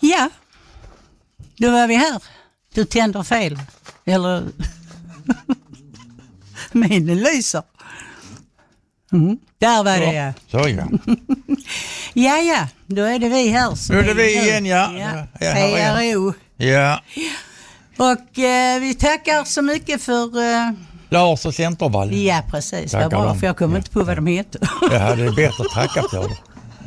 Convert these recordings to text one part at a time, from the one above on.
Ja, då var vi här. Du tänder fel. Eller minen lyser. Där var det, ja. Så ja. Ja, då är det vi här. Nu är det vi igen, ja. PRO. Ja. Och vi tackar så mycket för... Lars och Centervall. Ja, precis. Det var bra, för jag kommer inte på vad de heter. Ja, det är bättre att tacka för det.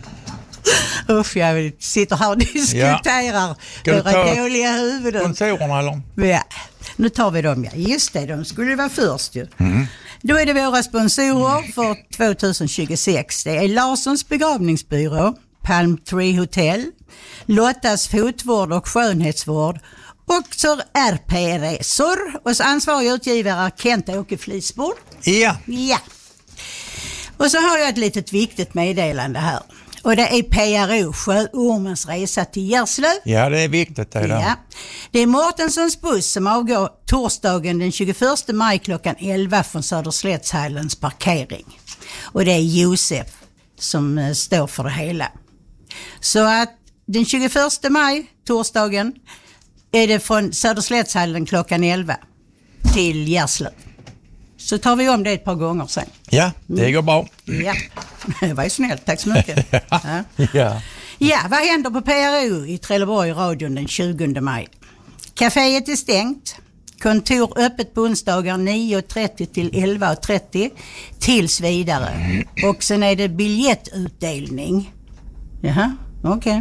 Usch, jag sitter här och diskuterar våra dåliga huvuden. Sponsorerna eller? Ja, nu tar vi dem. Ja. Just det, de skulle vara först ju. Då är det våra sponsorer för 2026. Det är Larssons begravningsbyrå, Palm Tree Hotel, Lottas fotvård och skönhetsvård och så RP-resor. Och så ansvarig utgivare Kent-Åke Flisbord. Ja. Ja. Och så har jag ett litet viktigt meddelande här. Och det är PRO, Sjöormens resa till Gärslöv. Ja, det är viktigt det där. Ja. Det är Mårtenssons buss som avgår torsdagen den 21 maj klockan 11 från Söderslättshallens parkering. Och det är Josef som står för det hela. Så att den 21 maj, torsdagen, är det från Söderslättshallen klockan 11 till Gärslöv. Så tar vi om det ett par gånger sen. Ja, det går bra. Ja, det var ju snällt. Tack så mycket. Ja. Ja, vad händer på PRO i Trelleborg radion den 20 maj? Caféet är stängt. Kontor öppet på onsdagar 9.30 till 11.30 tills vidare. Och sen är det biljettutdelning. Jaha, okej.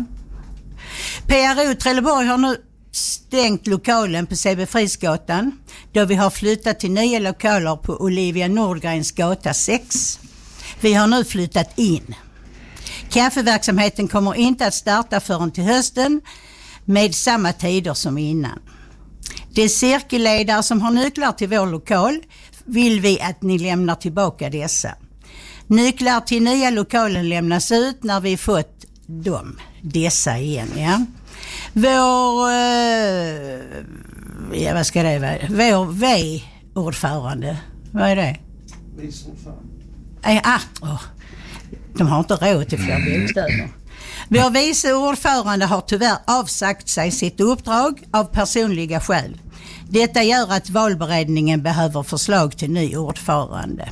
PRO Trelleborg har nu stängt lokalen på CB Frisgatan då vi har flyttat till nya lokaler på Olivia Nordgrens gata 6. Vi har nu flyttat in. Kaffeverksamheten kommer inte att starta förrän till hösten med samma tider som innan. De cirkelledare som har nycklar till vår lokal vill vi att ni lämnar tillbaka dessa. Nycklar till nya lokalen lämnas ut när vi fått dessa igen, ja. Vår vad ska det vara? Vår V-ordförande. Vad är det? De har inte råd till fler bokstäver. Vår vice ordförande har tyvärr avsagt sig sitt uppdrag av personliga skäl. Detta gör att valberedningen behöver förslag till ny ordförande.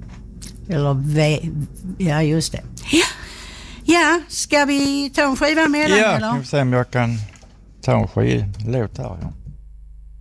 Ja, just det. Ja, ska vi ta en skiva mellan? Ja, eller? jag får se om jag kan ta en låt här. Ja.